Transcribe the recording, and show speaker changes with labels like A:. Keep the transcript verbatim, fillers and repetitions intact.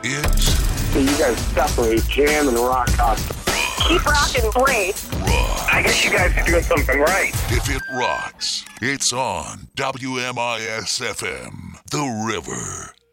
A: It's...
B: So you guys separate jam and rock out.
C: Keep rocking, great.
A: Rock.
B: I guess you guys are doing something right.
A: If it rocks, it's on W M I S F M, The River.